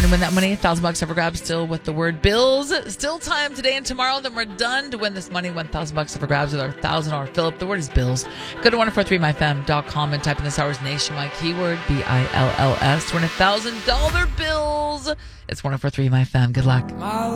Trying to win that money, $1,000 up for grabs still with the word bills. Still time today and tomorrow, then we're done to win this money, $1,000 up for grabs with our $1,000 fill-up. The word is bills. Go to 1043myfm.com and type in this hour's nationwide keyword, BILLS, to win $1,000 bills. It's 1043 My Fam. Good luck.